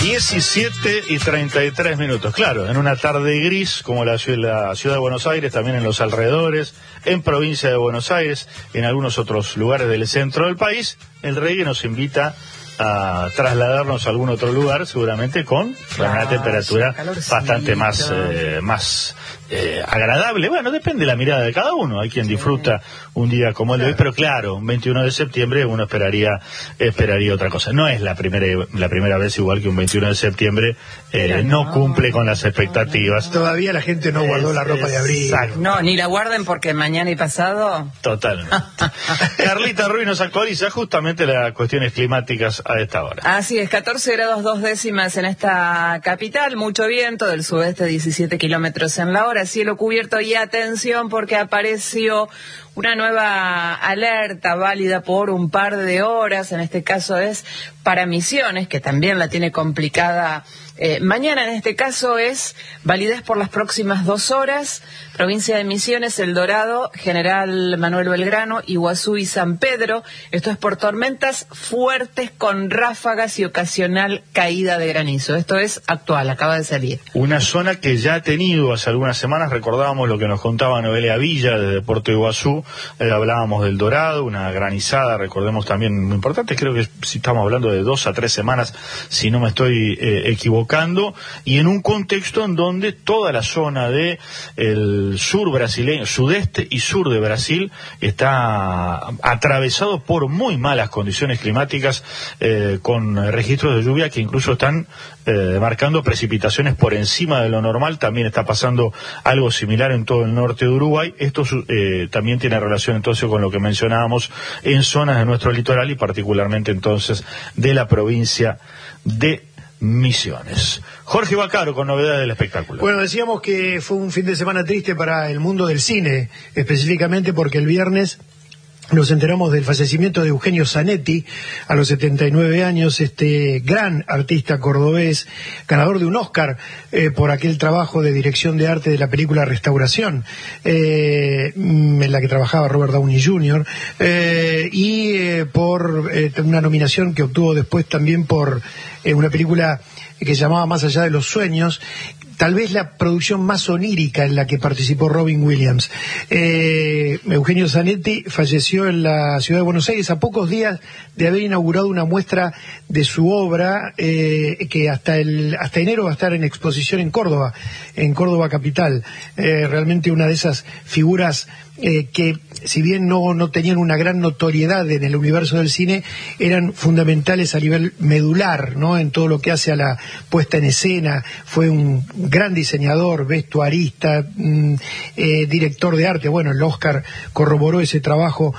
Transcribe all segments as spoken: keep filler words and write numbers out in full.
diecisiete y treinta y tres minutos. Claro, en una tarde gris como la ciudad, la ciudad de Buenos Aires, también en los alrededores, en provincia de Buenos Aires, en algunos otros lugares del centro del país, el reggae nos invita a trasladarnos a algún otro lugar, seguramente con claro, una temperatura bastante más eh, más eh, agradable. Bueno, depende de la mirada de cada uno. Hay quien disfruta un día como el de hoy, pero claro, un veintiuno de septiembre uno esperaría esperaría otra cosa. No es la primera la primera vez, igual que un veintiuno de septiembre eh, no cumple con las expectativas. Todavía la gente no guardó es, la ropa de abril. Exacto. No, ni la guarden porque mañana y pasado. Totalmente. Carlita Ruiz nos actualiza justamente las cuestiones climáticas a esta hora. Así es, catorce grados dos décimas en esta capital, mucho viento del sudeste, diecisiete kilómetros en la hora, cielo cubierto y atención porque apareció una nueva alerta válida por un par de horas, en este caso es para Misiones, que también la tiene complicada. Eh, mañana en este caso es validez por las próximas dos horas, provincia de Misiones, El Dorado, General Manuel Belgrano, Iguazú y San Pedro. Esto es por tormentas fuertes con ráfagas y ocasional caída de granizo. Esto es actual, acaba de salir. Una zona que ya ha tenido hace algunas semanas, recordábamos lo que nos contaba Noelia Villa de Puerto Iguazú, eh, hablábamos del Dorado, una granizada, recordemos también muy importante, creo que si estamos hablando de dos a tres semanas, si no me estoy eh, equivocando, y en un contexto en donde toda la zona de el sur brasileño, sudeste y sur de Brasil está atravesado por muy malas condiciones climáticas, eh, con registros de lluvia que incluso están eh, marcando precipitaciones por encima de lo normal. También está pasando algo similar en todo el norte de Uruguay. Esto eh, también tiene relación entonces con lo que mencionábamos en zonas de nuestro litoral y particularmente entonces de la provincia de Misiones. Jorge Bacaro con novedades del espectáculo. Bueno, decíamos que fue un fin de semana triste para el mundo del cine, específicamente porque el viernes nos enteramos del fallecimiento de Eugenio Zanetti a los setenta y nueve años, este gran artista cordobés, ganador de un Oscar eh, por aquel trabajo de dirección de arte de la película Restauración, eh, en la que trabajaba Robert Downey junior, eh, y eh, por eh, una nominación que obtuvo después también por eh, una película que se llamaba Más allá de los sueños, tal vez la producción más onírica en la que participó Robin Williams. Eh, Eugenio Zanetti falleció en la ciudad de Buenos Aires a pocos días de haber inaugurado una muestra de su obra eh, que hasta el hasta enero va a estar en exposición en Córdoba, en Córdoba capital. Eh, realmente una de esas figuras eh, que, si bien no, no tenían una gran notoriedad en el universo del cine, eran fundamentales a nivel medular, ¿no? En todo lo que hace a la puesta en escena. Fue un gran diseñador, vestuarista, mmm, eh, director de arte. Bueno, el Oscar corroboró ese trabajo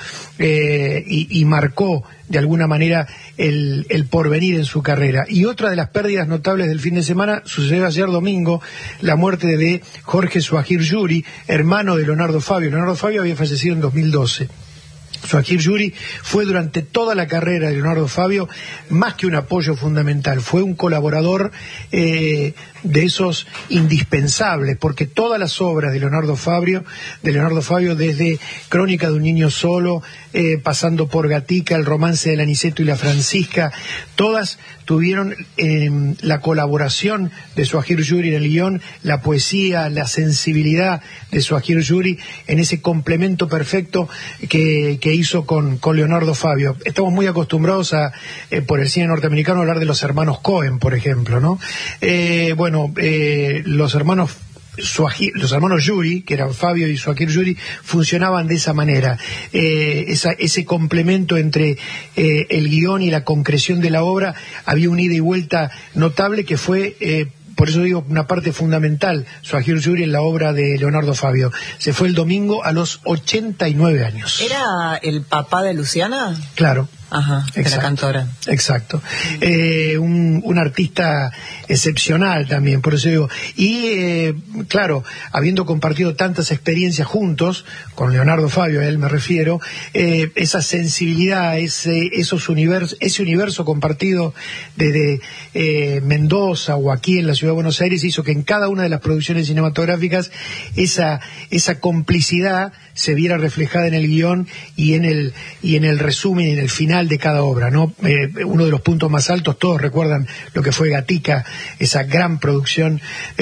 eh, y, y marcó de alguna manera el, el porvenir en su carrera. Y otra de las pérdidas notables del fin de semana sucedió ayer domingo, la muerte de Jorge Suajir Yuri, hermano de Leonardo Fabio. Leonardo Fabio había fallecido en dos mil doce. Suajir Yuri fue durante toda la carrera de Leonardo Fabio más que un apoyo fundamental, fue un colaborador eh, de esos indispensables, porque todas las obras de Leonardo Fabio, de Leonardo Fabio desde Crónica de un niño solo, eh, pasando por Gatica, El romance del Aniceto y la Francisca, todas tuvieron eh, la colaboración de Suajir Yuri en el guión, la poesía, la sensibilidad de Suajir Yuri en ese complemento perfecto que, que hizo con, con Leonardo Fabio. Estamos muy acostumbrados a, eh, por el cine norteamericano, a hablar de los hermanos Coen, por ejemplo, ¿no? Eh, bueno, eh, los hermanos Suajir, los hermanos Yuri, que eran Fabio y Suajir Yuri, funcionaban de esa manera. Eh, esa, ese complemento entre eh, el guión y la concreción de la obra, había un ida y vuelta notable que fue... Eh, por eso digo, una parte fundamental, Suajir Yuri, en la obra de Leonardo Fabio. Se fue el domingo a los ochenta y nueve años. ¿Era el papá de Luciana? Claro. Ajá, de la cantora. Exacto. Eh, un, un artista excepcional también, por eso digo. Y, eh, claro, habiendo compartido tantas experiencias juntos, con Leonardo Fabio, a él me refiero, eh, esa sensibilidad, ese, esos universos, ese universo compartido desde eh, Mendoza o aquí en la ciudad de Buenos Aires hizo que en cada una de las producciones cinematográficas esa, esa complicidad se viera reflejada en el guión y en el, y en el resumen y en el final final de cada obra, ¿no? Eh, uno de los puntos más altos, todos recuerdan lo que fue Gatica, esa gran producción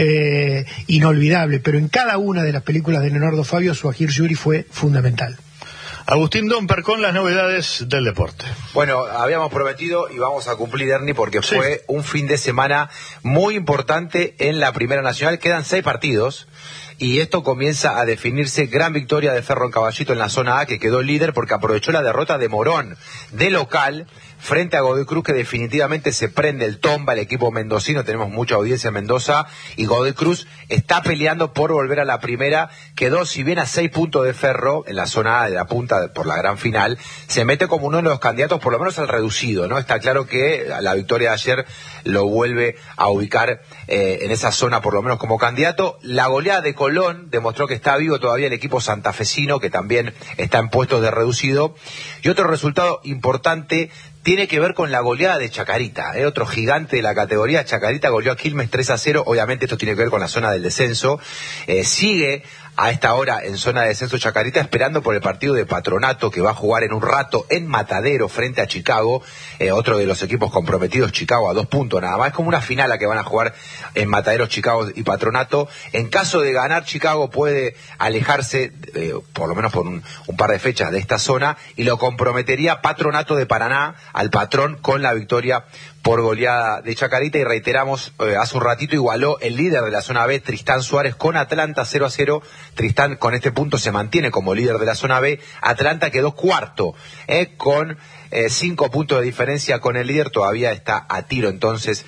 eh, inolvidable, pero en cada una de las películas de Leonardo Fabio su agir Yuri fue fundamental. Agustín Domper con las novedades del deporte. Bueno, habíamos prometido y vamos a cumplir, Ernie, porque sí. fue un fin de semana muy importante en la Primera Nacional. Quedan seis partidos y esto comienza a definirse. Gran victoria de Ferro en Caballito en la zona A, que quedó líder porque aprovechó la derrota de Morón de local frente a Godoy Cruz, que definitivamente se prende el tomba el equipo mendocino. Tenemos mucha audiencia en Mendoza y Godoy Cruz está peleando por volver a la primera. Quedó, si bien a seis puntos de Ferro en la zona A de la punta por la gran final, se mete como uno de los candidatos, por lo menos al reducido, ¿no? Está claro que la victoria de ayer lo vuelve a ubicar eh, en esa zona, por lo menos como candidato. La goleada de Colón demostró que está vivo todavía el equipo santafesino, que también está en puestos de reducido. Y otro resultado importante tiene que ver con la goleada de Chacarita, ¿eh? Otro gigante de la categoría. Chacarita goleó a Quilmes tres a cero, obviamente esto tiene que ver con la zona del descenso. Eh, sigue a esta hora en zona de descenso Chacarita, esperando por el partido de Patronato, que va a jugar en un rato en Matadero frente a Chicago, eh, otro de los equipos comprometidos, Chicago, a dos puntos nada más. Es como una final a que van a jugar en Matadero, Chicago y Patronato. En caso de ganar, Chicago puede alejarse, eh, por lo menos por un, un par de fechas de esta zona, y lo comprometería Patronato de Paraná al patrón con la victoria por goleada de Chacarita. Y reiteramos, eh, hace un ratito igualó el líder de la zona B, Tristán Suárez, con Atlanta cero a cero. Tristán con este punto se mantiene como líder de la zona B. Atlanta quedó cuarto, eh, con eh, cinco puntos de diferencia con el líder. Todavía está a tiro entonces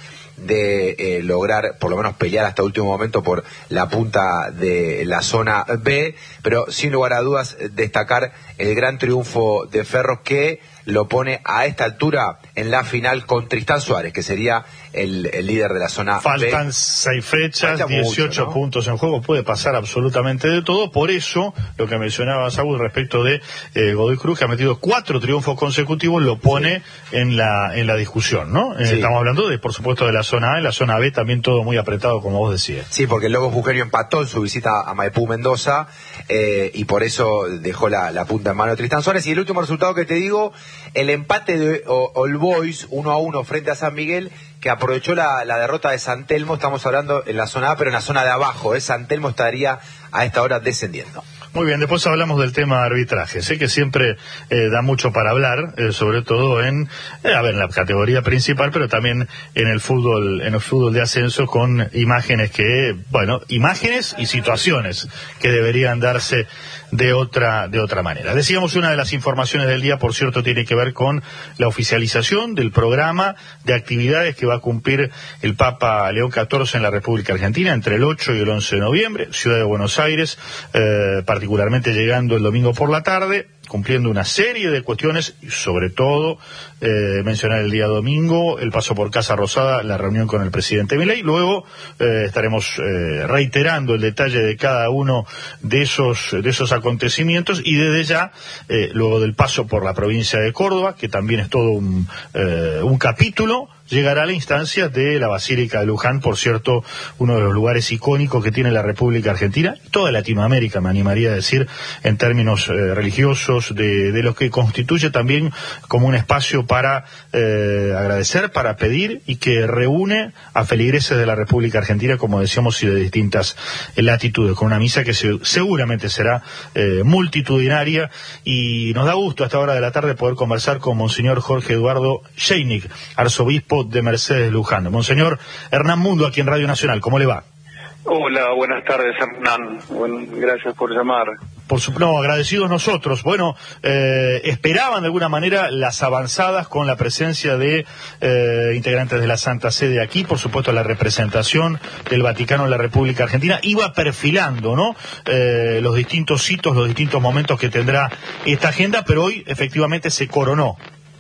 de eh, lograr por lo menos pelear hasta último momento por la punta de la zona B, pero sin lugar a dudas destacar el gran triunfo de Ferro, que lo pone a esta altura en la final con Tristán Suárez, que sería el, el líder de la zona Faltan B. seis fechas, Falta dieciocho mucho, ¿no? puntos en juego, puede pasar absolutamente de todo. Por eso, lo que mencionaba Saúl respecto de eh, Godoy Cruz, que ha metido cuatro triunfos consecutivos, lo pone sí. en la en la discusión, ¿no? Eh, sí. Estamos hablando, de por supuesto, de la zona A, en la zona B también todo muy apretado, como vos decías. Sí, porque el Lobo Jujeño empató en su visita a Maipú, Mendoza, eh, y por eso dejó la, la punta en mano de Tristán Suárez. Y el último resultado que te digo, el empate de All Boys uno a uno frente a San Miguel, que aprovechó la, la derrota de San Telmo. Estamos hablando en la zona A, pero en la zona de abajo, ¿eh? San Telmo estaría a esta hora descendiendo. Muy bien, después hablamos del tema de arbitraje. Sé que siempre eh, da mucho para hablar, eh, sobre todo en, eh, a ver, en la categoría principal, pero también en el fútbol, en el fútbol de ascenso, con imágenes que, bueno, imágenes y situaciones que deberían darse de otra, de otra manera. Decíamos, una de las informaciones del día, por cierto, tiene que ver con la oficialización del programa de actividades que va a cumplir el Papa León catorce en la República Argentina entre el ocho y el once de noviembre, Ciudad de Buenos Aires, eh, particularmente llegando el domingo por la tarde, cumpliendo una serie de cuestiones, y sobre todo eh, mencionar el día domingo el paso por Casa Rosada, la reunión con el presidente Milei. Luego eh, estaremos eh, reiterando el detalle de cada uno de esos de esos acontecimientos, y desde ya, eh, luego del paso por la provincia de Córdoba, que también es todo un, eh, un capítulo, llegará a la instancia de la Basílica de Luján, por cierto, uno de los lugares icónicos que tiene la República Argentina, toda Latinoamérica, me animaría a decir, en términos eh, religiosos, de, de lo que constituye también como un espacio para eh, agradecer, para pedir, y que reúne a feligreses de la República Argentina, como decíamos, y de distintas eh, latitudes, con una misa que se, seguramente será eh, multitudinaria. Y nos da gusto a esta hora de la tarde poder conversar con Monseñor Jorge Eduardo Scheinig, arzobispo de Mercedes Luján. Monseñor Hernán Mundo, aquí en Radio Nacional, ¿cómo le va? Hola, buenas tardes, Hernán. Bueno, gracias por llamar. Por su, no, agradecidos nosotros. Bueno, eh, esperaban de alguna manera las avanzadas con la presencia de eh, integrantes de la Santa Sede aquí, por supuesto la representación del Vaticano en la República Argentina, iba perfilando, ¿no? Eh, los distintos hitos, los distintos momentos que tendrá esta agenda, pero hoy efectivamente se coronó.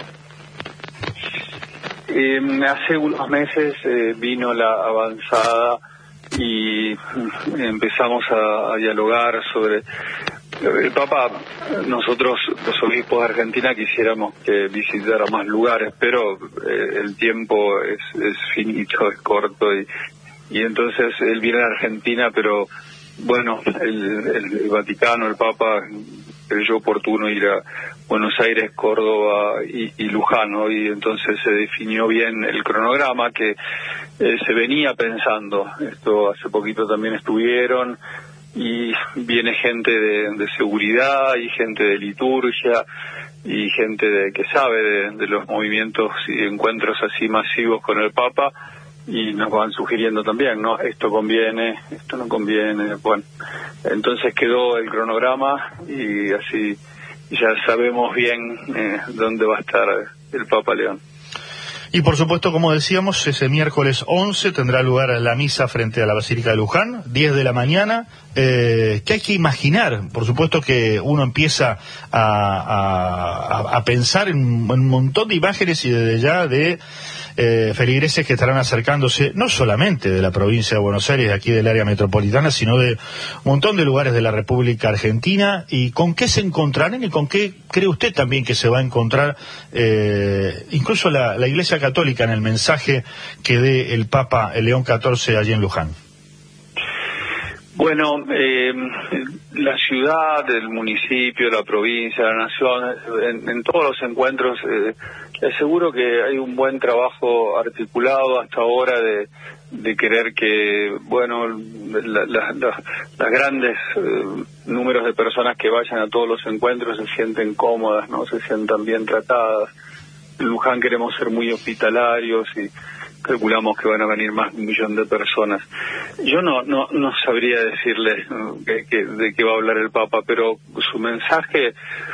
Eh, hace unos meses eh, vino la avanzada y empezamos a, a dialogar sobre el Papa. Nosotros, los obispos de Argentina, quisiéramos que visitara más lugares, pero eh, el tiempo es, es finito, es corto, y, y entonces él viene a Argentina, pero bueno, el, el, el Vaticano, el Papa, creyó oportuno ir a Buenos Aires, Córdoba y, y Luján, ¿no? Y entonces se definió bien el cronograma que eh, se venía pensando. Esto hace poquito también estuvieron, y viene gente de, de seguridad y gente de liturgia y gente de, que sabe de, de los movimientos y encuentros así masivos con el Papa, y nos van sugiriendo también, ¿no? Esto conviene, esto no conviene. Bueno, entonces quedó el cronograma y así ya sabemos bien eh, dónde va a estar el Papa León. Y por supuesto, como decíamos, ese miércoles once tendrá lugar la misa frente a la Basílica de Luján, diez de la mañana. Eh, ¿Qué hay que imaginar? Por supuesto que uno empieza a, a, a pensar en, en un montón de imágenes y desde ya de eh, feligreses que estarán acercándose no solamente de la provincia de Buenos Aires, de aquí del área metropolitana, sino de un montón de lugares de la República Argentina. ¿Y con qué se encontrarán y con qué cree usted también que se va a encontrar eh, incluso la, la Iglesia Católica en el mensaje que dé el Papa el León catorce allí en Luján? Bueno, eh, la ciudad, el municipio, la provincia, la nación, en, en todos los encuentros, eh, le aseguro que hay un buen trabajo articulado hasta ahora de, de querer que, bueno, la, la, la, las grandes eh, números de personas que vayan a todos los encuentros se sienten cómodas, no se sientan bien tratadas. En Luján queremos ser muy hospitalarios y calculamos que van a venir más de un millón de personas. Yo no no no sabría decirles que, que, de qué va a hablar el Papa, pero su mensaje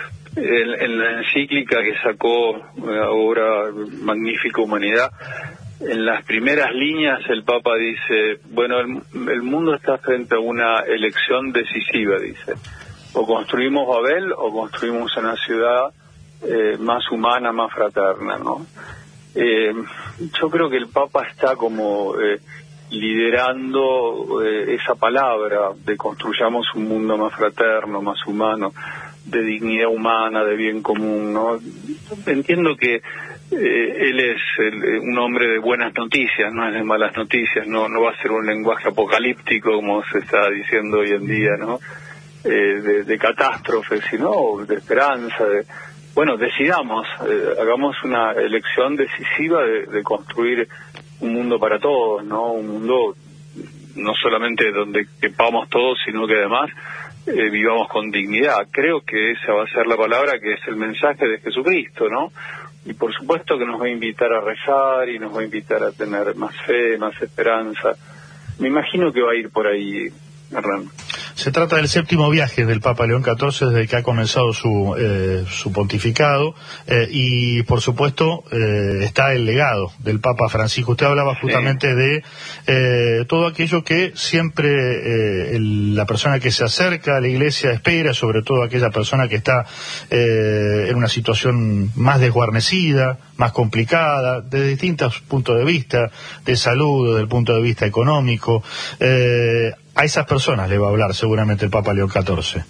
en, en la encíclica que sacó ahora, Magnífica Humanidad, en las primeras líneas el Papa dice, bueno, el, el mundo está frente a una elección decisiva, dice. O construimos Babel o construimos una ciudad eh, más humana, más fraterna, ¿no? Eh, yo creo que el Papa está como eh, liderando eh, esa palabra de construyamos un mundo más fraterno, más humano, de dignidad humana, de bien común, ¿no? Entiendo que eh, él es el, un hombre de buenas noticias, no es de malas noticias, no no va a ser un lenguaje apocalíptico como se está diciendo hoy en día, ¿no? Eh, de, de catástrofe, sino de esperanza, de bueno, decidamos, eh, hagamos una elección decisiva de, de construir un mundo para todos, ¿no? Un mundo no solamente donde quepamos todos, sino que además eh, vivamos con dignidad. Creo que esa va a ser la palabra, que es el mensaje de Jesucristo, ¿no? Y por supuesto que nos va a invitar a rezar y nos va a invitar a tener más fe, más esperanza. Me imagino que va a ir por ahí, Hernán. Se trata del séptimo viaje del Papa León catorce desde que ha comenzado su eh, su pontificado eh, y por supuesto eh, está el legado del Papa Francisco. Usted hablaba justamente sí. de eh, todo aquello que siempre eh, el, la persona que se acerca a la iglesia espera, sobre todo aquella persona que está eh, en una situación más desguarnecida, más complicada, desde distintos puntos de vista, de salud, desde el punto de vista económico. Eh, a esas personas le va a hablar seguramente el Papa León catorce.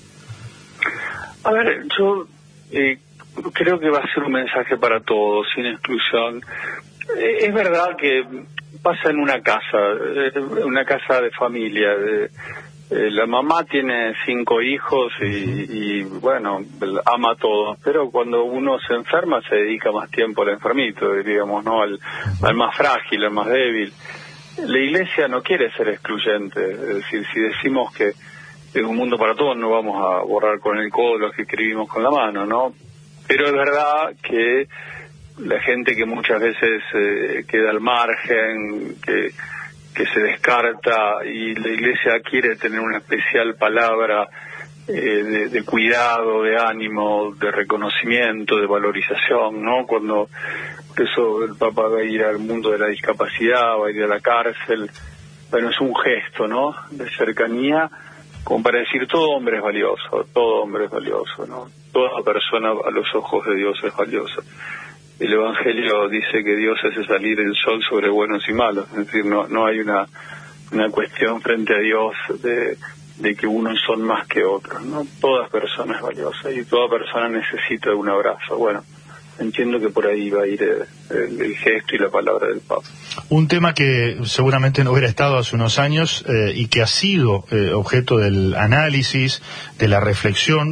A ver, yo eh, creo que va a ser un mensaje para todos, sin exclusión. Eh, es verdad que pasa en una casa, eh, una casa de familia. De, eh, la mamá tiene cinco hijos y, y, bueno, ama a todos, pero cuando uno se enferma se dedica más tiempo al enfermito, diríamos, ¿no? Al, al más frágil, al más débil. La Iglesia no quiere ser excluyente, es decir, si decimos que en un mundo para todos no vamos a borrar con el codo lo que escribimos con la mano, ¿no? Pero es verdad que la gente que muchas veces eh, queda al margen, que, que se descarta, y la Iglesia quiere tener una especial palabra eh, de, de cuidado, de ánimo, de reconocimiento, de valorización, ¿no? Cuando por eso el Papa va a ir al mundo de la discapacidad, va a ir a la cárcel. Bueno, es un gesto, ¿no?, de cercanía, como para decir todo hombre es valioso, todo hombre es valioso, ¿no? Toda persona a los ojos de Dios es valiosa. El Evangelio dice que Dios hace salir el sol sobre buenos y malos, es decir, no no hay una una cuestión frente a Dios de, de que unos son más que otros, ¿no? Toda persona es valiosa y toda persona necesita de un abrazo. Bueno, entiendo que por ahí va a ir el, el, el gesto y la palabra del Papa. Un tema que seguramente no hubiera estado hace unos años eh, y que ha sido eh, objeto del análisis, de la reflexión,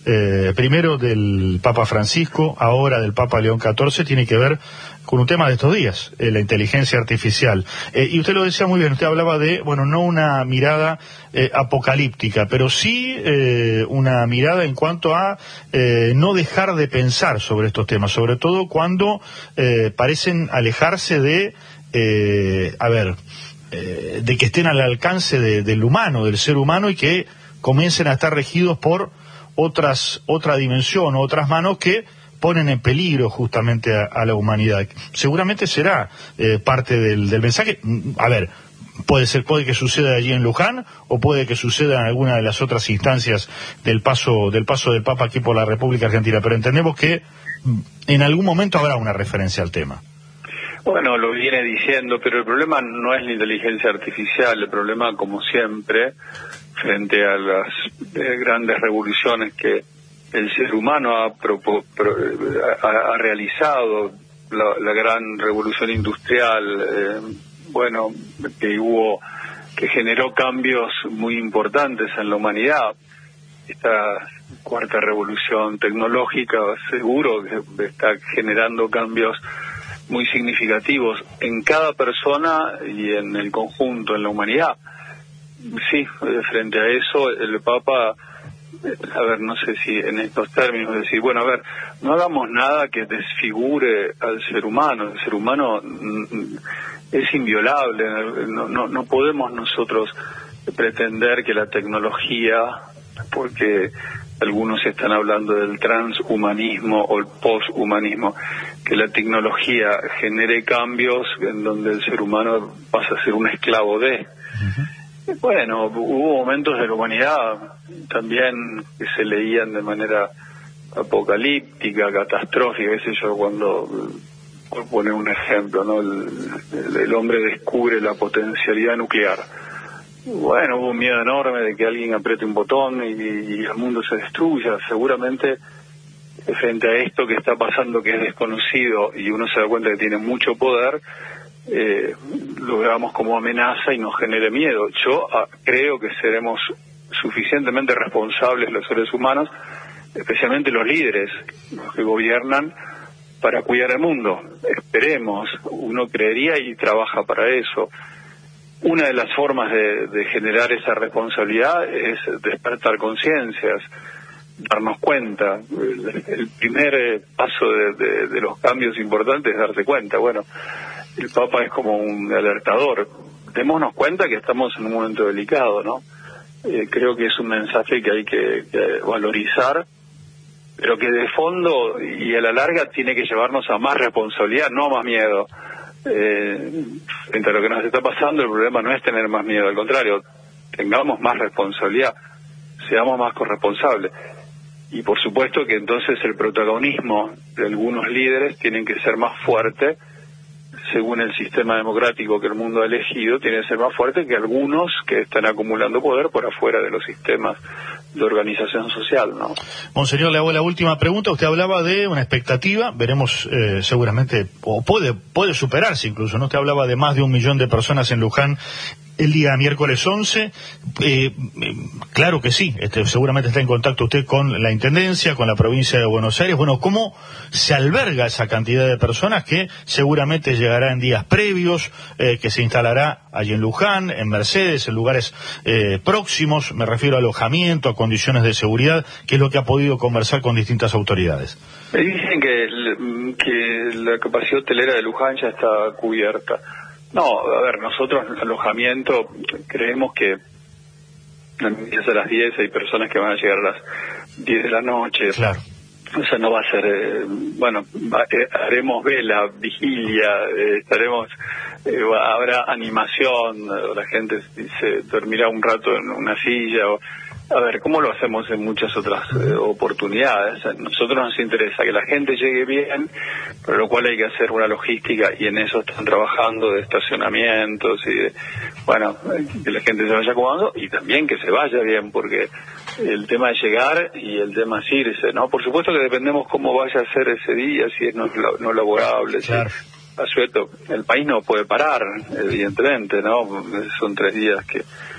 eh, primero del Papa Francisco, ahora del Papa León catorce, tiene que ver con un tema de estos días, eh, la inteligencia artificial. Eh, y usted lo decía muy bien, usted hablaba de, bueno, no una mirada eh, apocalíptica, pero sí eh, una mirada en cuanto a eh, no dejar de pensar sobre estos temas, sobre todo cuando eh, parecen alejarse de, eh, a ver, eh, de que estén al alcance de, del humano, del ser humano, y que comiencen a estar regidos por otras otra dimensión, otras manos que ponen en peligro justamente a, a la humanidad. Seguramente será eh, parte del, del mensaje. A ver, puede ser, puede que suceda allí en Luján, o puede que suceda en alguna de las otras instancias del paso del paso del Papa aquí por la República Argentina, pero entendemos que en algún momento habrá una referencia al tema. Bueno, lo viene diciendo, pero el problema no es la inteligencia artificial. El problema, como siempre, frente a las eh, grandes revoluciones que el ser humano ha, propo, pro, ha, ha realizado, la, la gran revolución industrial, eh, bueno, que hubo, que generó cambios muy importantes en la humanidad. Esta cuarta revolución tecnológica seguro que está generando cambios muy significativos en cada persona y en el conjunto, en la humanidad. Sí, frente a eso, el Papa, a ver, no sé si en estos términos, decir, bueno, a ver, no hagamos nada que desfigure al ser humano. El ser humano es inviolable, no, no, no podemos nosotros pretender que la tecnología, porque algunos están hablando del transhumanismo o el poshumanismo, que la tecnología genere cambios en donde el ser humano pasa a ser un esclavo de. Uh-huh. Bueno, hubo momentos de la humanidad también que se leían de manera apocalíptica, catastrófica, qué sé yo, cuando, por poner un ejemplo, ¿no? El, el, el hombre descubre la potencialidad nuclear. Bueno, hubo un miedo enorme de que alguien apriete un botón y, y el mundo se destruya. Seguramente, frente a esto que está pasando, que es desconocido, y uno se da cuenta que tiene mucho poder, eh, lo veamos como amenaza y nos genere miedo. Yo ah, creo que seremos suficientemente responsables los seres humanos, especialmente los líderes, los que gobiernan, para cuidar el mundo. Esperemos, uno creería y trabaja para eso. Una de las formas de, de generar esa responsabilidad es despertar conciencias, darnos cuenta. El, el primer paso de, de, de los cambios importantes es darse cuenta. Bueno, el Papa es como un alertador. Démonos cuenta que estamos en un momento delicado, ¿no? Eh, creo que es un mensaje que hay que, que valorizar, pero que de fondo y a la larga tiene que llevarnos a más responsabilidad, no a más miedo. Eh, frente a lo que nos está pasando, el problema no es tener más miedo, al contrario, tengamos más responsabilidad, seamos más corresponsables. Y por supuesto que entonces el protagonismo de algunos líderes tienen que ser más fuerte, según el sistema democrático que el mundo ha elegido, tiene que ser más fuerte que algunos que están acumulando poder por afuera de los sistemas de organización social, ¿no? Monseñor, le hago la última pregunta. Usted hablaba de una expectativa, veremos eh, seguramente, o puede puede superarse incluso, ¿no? Usted hablaba de más de un millón de personas en Luján el día miércoles once. Eh, claro que sí, este, seguramente está en contacto usted con la Intendencia, con la provincia de Buenos Aires. Bueno, ¿cómo se alberga esa cantidad de personas que seguramente llegará en días previos, eh, que se instalará allí en Luján, en Mercedes, en lugares eh, próximos? Me refiero a alojamiento, a condiciones de seguridad, que es lo que ha podido conversar con distintas autoridades. Me dicen que, el, que la capacidad hotelera de Luján ya está cubierta. No, a ver, nosotros en el alojamiento creemos que empieza a las diez, hay personas que van a llegar a las diez de la noche. Claro. O sea, no va a ser, eh, bueno, va, eh, haremos vela, vigilia, eh, estaremos, eh, habrá animación, la gente se dormirá un rato en una silla. O, a ver, ¿cómo lo hacemos en muchas otras eh, oportunidades? A nosotros nos interesa que la gente llegue bien, por lo cual hay que hacer una logística, y en eso están trabajando, de estacionamientos y de, bueno, que la gente se vaya acomodando y también que se vaya bien, porque el tema de llegar y el tema es irse, ¿no? Por supuesto que dependemos cómo vaya a ser ese día, si es no, no laborable, claro. Si, a suelto, el país no puede parar, evidentemente, ¿no? Son tres días que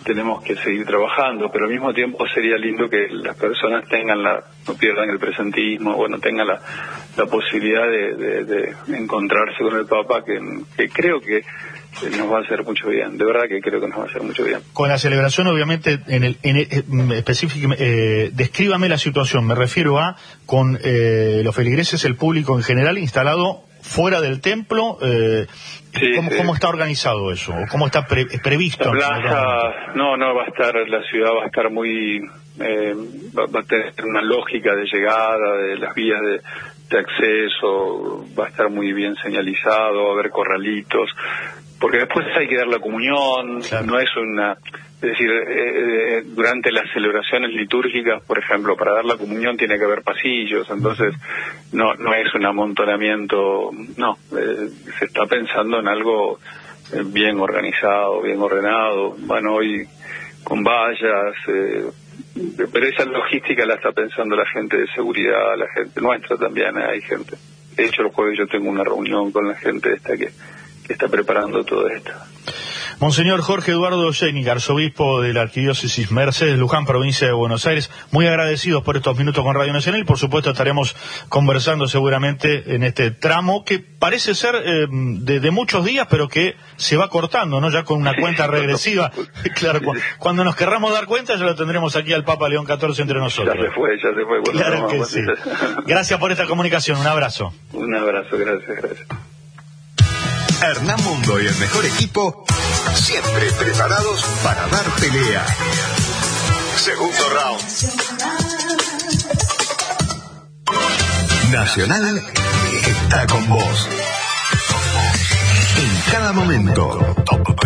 tenemos que seguir trabajando, pero al mismo tiempo sería lindo que las personas tengan la, no pierdan el presentismo, bueno, tengan la, la posibilidad de, de, de encontrarse con el Papa, que, que creo que nos va a hacer mucho bien, de verdad que creo que nos va a hacer mucho bien. Con la celebración, obviamente, en el, en el específico, eh, descríbame la situación, me refiero a con eh, los feligreses, el público en general instalado fuera del templo, eh, sí, ¿cómo, sí. ¿cómo está organizado eso? ¿Cómo está pre previsto? La plaza, no, no, va a estar, la ciudad va a estar muy, eh, va, va a tener una lógica de llegada, de las vías de, de acceso, va a estar muy bien señalizado, va a haber corralitos, porque después hay que dar la comunión, claro. No es una... Es decir, eh, eh, durante las celebraciones litúrgicas, por ejemplo, para dar la comunión tiene que haber pasillos, entonces no no es un amontonamiento, no, eh, se está pensando en algo eh, bien organizado, bien ordenado, bueno, hoy con vallas, eh, pero esa logística la está pensando la gente de seguridad, la gente nuestra también, eh, hay gente. De hecho, el jueves yo tengo una reunión con la gente esta que, que está preparando todo esto. Monseñor Jorge Eduardo Jenik, arzobispo de la Arquidiócesis Mercedes Luján, provincia de Buenos Aires, muy agradecidos por estos minutos con Radio Nacional y por supuesto estaremos conversando seguramente en este tramo que parece ser eh, de, de muchos días, pero que se va cortando, ¿no? Ya con una cuenta regresiva. Claro, cu cuando nos querramos dar cuenta ya lo tendremos aquí al Papa León catorce entre nosotros. Ya se fue, ya se fue. Bueno, claro no, que no, sí. Gracias por esta comunicación, un abrazo. Un abrazo, gracias, gracias. Hernán Mundo y el mejor equipo, siempre preparados para dar pelea. Segundo round. Nacional está con vos. En cada momento.